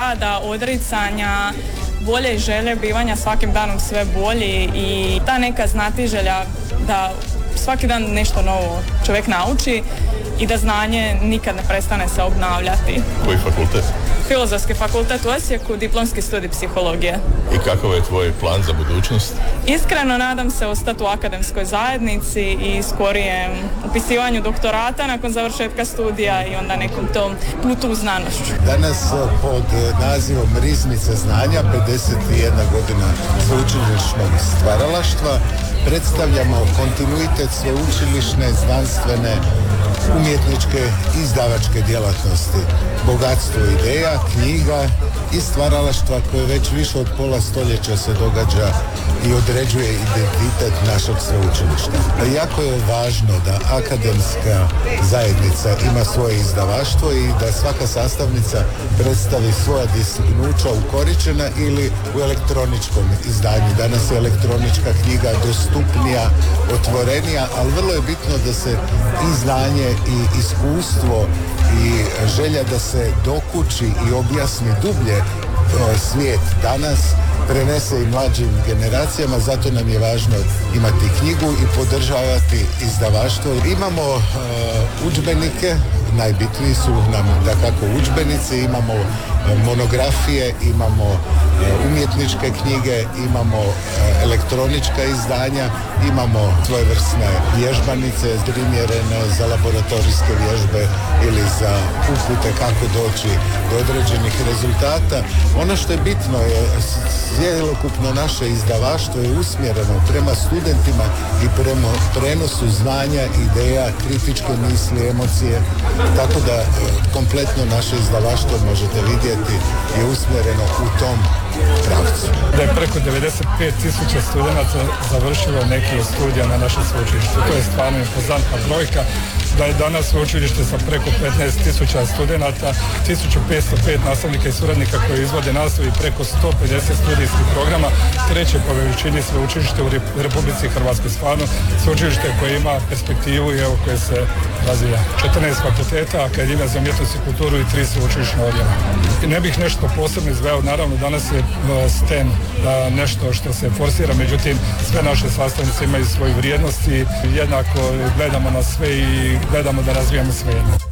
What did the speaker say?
rada, odricanja, volje i želje bivanja svakim danom sve bolji i ta neka znatiželja da svaki dan nešto novo čovjek nauči i da znanje nikad ne prestane se obnavljati. Koji fakultet? Filozofski fakultet u Osijeku, diplomski studij psihologije. I kakav je tvoj plan za budućnost? Iskreno nadam se ostati u akademskoj zajednici i skorijem upisivanju doktorata nakon završetka studija i onda nekom tom putu u znanošću. Danas pod nazivom Riznica znanja, 51 godina sveučilišnog stvaralaštva, predstavljamo kontinuitet sveučilišne, znanstvene, umjetničke i izdavačke djelatnosti, bogatstvo ideja, knjiga i stvaralaštva koje već više od pola stoljeća se događa i određuje identitet našeg sveučilišta. Jako je važno da akademska zajednica ima svoje izdavaštvo i da svaka sastavnica predstavi svoja dostignuća ukoričena ili u elektroničkom izdanju. Danas je elektronička knjiga dostupnija, otvorenija, ali vrlo je bitno da se i znanje i iskustvo i želja da se dokuči i objasni dublje svijet danas prenese i mlađim generacijama, zato nam je važno imati knjigu i podržavati izdavaštvo. Imamo udžbenike, najbitniji su nam dakako udžbenici, imamo monografije, imamo umjetničke knjige, imamo elektronička izdanja, imamo svojevrsne vježbanice primjerene za laboratorijske vježbe ili za upute kako doći do određenih rezultata. Ono što je bitno je cjelokupno naše izdavaštvo je usmjereno prema studentima i prema prenosu znanja, ideja, kritičke misli, emocije, tako da kompletno naše izdavaštvo možete vidjeti je usmjereno u tom pravcu. Da je preko 95.000 studenata završilo neki od studija na našem sveučilištu. To je stvarno impozantna brojka. Da je danas sveučilište sa preko 15.000 studenata, 1505 nastavnika i suradnika koji izvode nastavu i preko 150 studijskih programa, treće po veličini sveučilište u Republici Hrvatskoj. Stvarno sveučilište koje ima perspektivu i evo koje se razvija. 14 fakulteta, Akademija za umjetnost i kulturu i 3 sveučilišna odjela. Ne bih nešto posebno izveo, naravno danas je STEM nešto što se forsira, međutim sve naše sastavnice imaju svoju vrijednost i jednako gledamo na sve i gledamo da razvijamo sve jedno.